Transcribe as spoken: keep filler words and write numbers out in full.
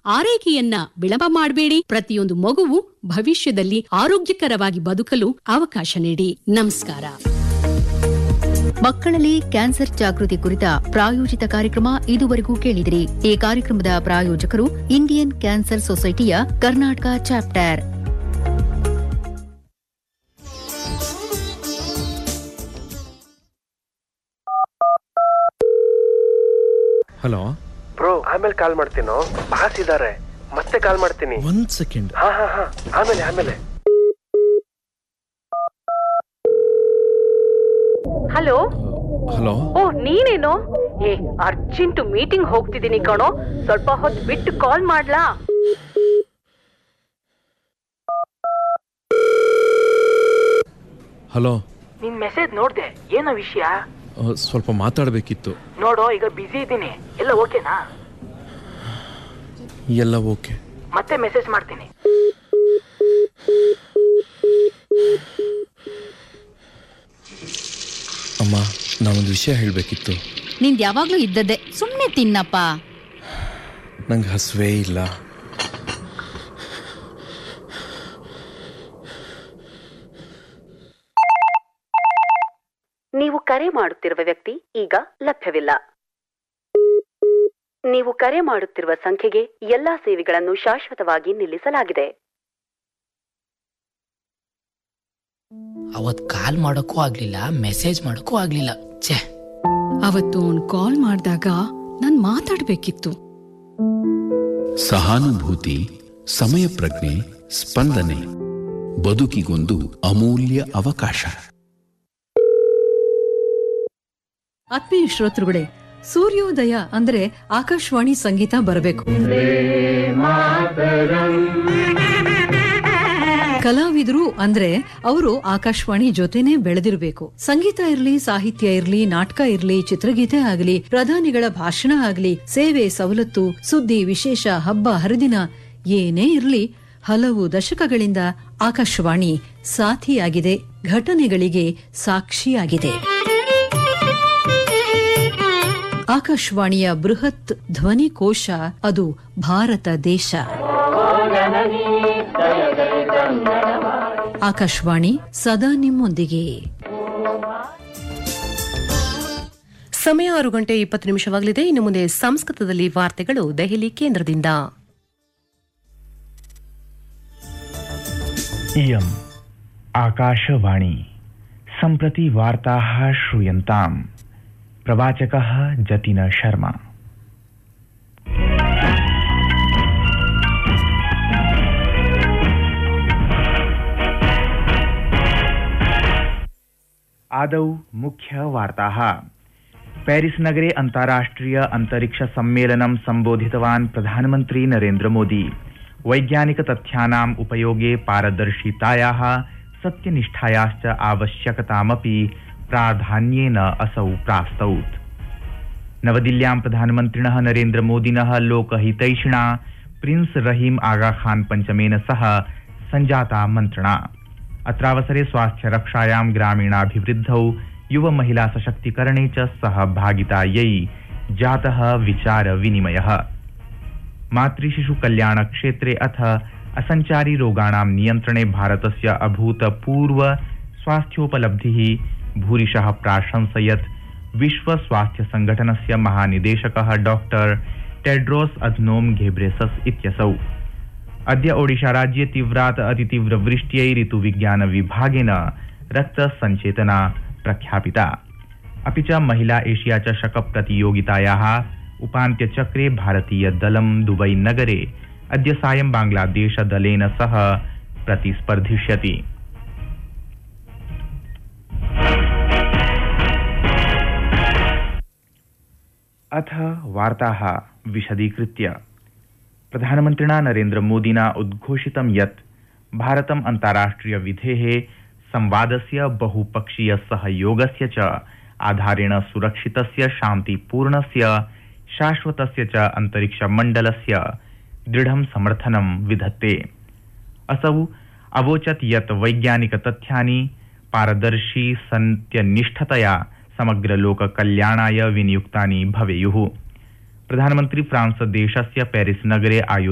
ಆರೈಕೆಯನ್ನ ವಿಳಂಬ ಮಾಡಬೇಡಿ. ಪ್ರತಿಯೊಂದು ಮಗುವು ಭವಿಷ್ಯದಲ್ಲಿ ಆರೋಗ್ಯಕರವಾಗಿ ಬದುಕಲು ಅವಕಾಶ ನೀಡಿ. ನಮಸ್ಕಾರ. ಮಕ್ಕಳಲ್ಲಿ ಕ್ಯಾನ್ಸರ್ ಜಾಗೃತಿ ಕುರಿತ ಪ್ರಾಯೋಜಿತ ಕಾರ್ಯಕ್ರಮ ಇದುವರೆಗೂ ಕೇಳಿದಿರಿ. ಈ ಕಾರ್ಯಕ್ರಮದ ಪ್ರಾಯೋಜಕರು Indian cancer ಸೊಸೈಟಿಯ Karnataka chapter. Hello bro, ಆಮೇಲೆ ಕಾಲ್ ಮಾಡ್ತೀನೋ, ಬಾಸ್ ಇದಾರೆ, ಮತ್ತೆ ಕಾಲ್ ಮಾಡ್ತೀನಿ. ಒಂದ್ ಸೆಕೆಂಡ್. ಹಾ ಹಾ ಹಾ ಆಮೇಲೆ ಆಮೇಲೆ ಹಲೋ ಹಲೋ. ಓ ನೀನೇನು? ಏ ಅರ್ಜೆಂಟ್ ಮೀಟಿಂಗ್ ಹೋಗ್ತಿದ್ದೀನಿ ಕಣೋ, ಸ್ವಲ್ಪ ಹೊತ್ತು ಬಿಟ್ಟು ಕಾಲ್ ಮಾಡ್ಲಾ? ಹಲೋ. ನಿನ್ ಮೆಸೇಜ್ ನೋಡ್ದೆ, ಏನೋ ವಿಷಯ? ಸ್ವಲ್ಪ ಮಾತಾಡ್ಬೇಕಿತ್ತು. ನೋಡೋ, ಈಗ ಬಿಸಿ ಇದ್ದೀನಿ. ಎಲ್ಲ ಓಕೆನಾ? ಎಲ್ಲ ಓಕೆ. ಮತ್ತೆ ಮೆಸೇಜ್ ಮಾಡ್ತೀನಿ. ಅಮ್ಮ, ನಾನೊಂದು ವಿಷಯ ಹೇಳ್ಬೇಕಿತ್ತು. ನಿಂದ್ ಯಾವಾಗ್ಲೂ ಇದ್ದದ್ದೇ, ಸುಮ್ನೆ ತಿನ್ನಪ್ಪ. ನಂಗೆ ಹಸುವೇ ಇಲ್ಲ. ನೀವು ಕರೆ ಮಾಡುತ್ತಿರುವ ವ್ಯಕ್ತಿ ಈಗ ಲಭ್ಯವಿಲ್ಲ. ನೀವು ಕರೆ ಮಾಡುತ್ತಿರುವ ಸಂಖ್ಯೆಗೆ ಎಲ್ಲಾ ಸೇವೆಗಳನ್ನು ಶಾಶ್ವತವಾಗಿ ನಿಲ್ಲಿಸಲಾಗಿದೆ. ಅವತ್ ಕಾಲ್ ಮಾಡೋಕ್ಕೂ ಆಗ್ಲಿಲ್ಲ, ಮೆಸೇಜ್ ಮಾಡೋಕ್ಕೂ ಆಗ್ಲಿಲ್ಲ. ಛೇ, ಅವತ್ತು ಅವ್ನು ಕಾಲ್ ಮಾಡಿದಾಗ ನಾನ್ ಮಾತಾಡ್ಬೇಕಿತ್ತು. ಸಹಾನುಭೂತಿ, ಸಮಯ ಪ್ರಜ್ಞೆ, ಸ್ಪಂದನೆ ಬದುಕಿಗೊಂದು ಅಮೂಲ್ಯ ಅವಕಾಶ. ಆತ್ಮೀಯ ಶ್ರೋತೃಗಳೇ, ಸೂರ್ಯೋದಯ ಅಂದ್ರೆ ಆಕಾಶವಾಣಿ ಸಂಗೀತ ಬರಬೇಕು. ಕಲಾವಿದರು ಅಂದ್ರೆ ಅವರು ಆಕಾಶವಾಣಿ ಜೊತೆನೆ ಬೆಳೆದಿರಬೇಕು. ಸಂಗೀತ ಇರ್ಲಿ, ಸಾಹಿತ್ಯ ಇರ್ಲಿ, ನಾಟಕ ಇರ್ಲಿ, ಚಿತ್ರಗೀತೆ ಆಗಲಿ, ಪ್ರಧಾನಿಗಳ ಭಾಷಣ ಆಗಲಿ, ಸೇವೆ ಸವಲತ್ತು, ಸುದ್ದಿ ವಿಶೇಷ, ಹಬ್ಬ ಹರಿದಿನ ಏನೇ ಇರ್ಲಿ, ಹಲವು ದಶಕಗಳಿಂದ ಆಕಾಶವಾಣಿ ಸಾಥಿಯಾಗಿದೆ, ಘಟನೆಗಳಿಗೆ ಸಾಕ್ಷಿಯಾಗಿದೆ. ಆಕಾಶವಾಣಿಯ ಬೃಹತ್ ಧ್ವನಿ ಕೋಶ, ಅದು ಭಾರತ ದೇಶ. ಆಕಾಶವಾಣಿ ಸದಾ ನಿಮ್ಮೊಂದಿಗೆ. ಸಮಯ ಆರು ಗಂಟೆ ಇಪ್ಪತ್ತು ನಿಮಿಷವಾಗಲಿದೆ. ಇನ್ನು ಮುಂದೆ ಸಂಸ್ಕೃತದಲ್ಲಿ ವಾರ್ತೆಗಳು ದೆಹಲಿ ಕೇಂದ್ರದಿಂದ. ಇಯಂ ಆಕಾಶವಾಣಿ ಸಂಪ್ರತಿ ವಾರ್ತಾಃ ಶ್ರೂಯಂತಾಂ. ಪ್ರವಾಚಕಃ ಜತಿನ ಶರ್ಮಾ. आदौ मुख्यवार्ताः। पेरिस नगरे अन्ताराष्ट्रिय अंतरिक्ष सम्मेलनं सम्बोधितवान् प्रधानमन्त्री नरेन्द्र मोदी। वैज्ञानिक तथ्यानाम् उपयोगे पारदर्शितायाः सत्यनिष्ठायाश्च आवश्यकतामपि प्राधान्येन असौ प्रास्तौत्। नवदिल्ल्यां प्रधानमन्त्रिणः नरेन्द्र मोदिनः लोकहितैषिणा प्रिंस रहीम आगा खान पंचमेन सह सञ्जाता मन्त्रणा। अत्रावसरे स्वास्थ्य रक्षायां, ग्रामीणाभिवृद्धौ, युव महिला सशक्तिकरणे च सहभागितायै जातः विचार विनिमयः। मातृशिशु कल्याण क्षेत्रे अथ असञ्चारी रोगाणां नियन्त्रणे भारतस्य अभूतपूर्व स्वास्थ्योपलब्धिः भूरिशः प्राशंसयत् विश्व स्वास्थ्य संघटनस्य महानिदेशकः डॉक्टर टेड्रोस अधनोम घेब्रेसस इत्यसौ। अद्य ओडिशा राज्ये तीव्रात् अतितीव्रवृष्ट्यै ऋतुविज्ञान विभागेन रक्तसञ्चेतना प्रख्यापिता। अपि च महिला एशिया चषक प्रतियोगितायाः उपान्त्यचक्रे भारतीय दलं दुबई नगरे अद्य सायं बांग्लादेश दलेन सह प्रतिस्पर्धिष्यति। अथ वार्ताः विशदीकृत्य। प्रधानमन्त्रिणा नरेन्द्र मोदिना उद्घोषितं यत् भारतम् अन्ताराष्ट्रिय विधेः संवादस्य, बहुपक्षीय सहयोगस्य च आधारेण सुरक्षितस्य, शान्तिपूर्णस्य, शाश्वतस्य च अन्तरिक्षमण्डलस्य दृढं समर्थनं विधत्ते। असौ अवोचत् यत् वैज्ञानिक तथ्यानि पारदर्शी सत्यनिष्ठतया समग्र लोक कल्याणाय विनियुक्तानि भवेयुः। प्रधानमन्त्री फ्रांस देशस्य पेरिस नगरे आयो